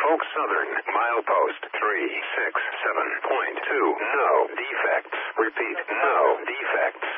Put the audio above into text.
Norfolk Southern, milepost 367.2. No defects. Repeat, no defects.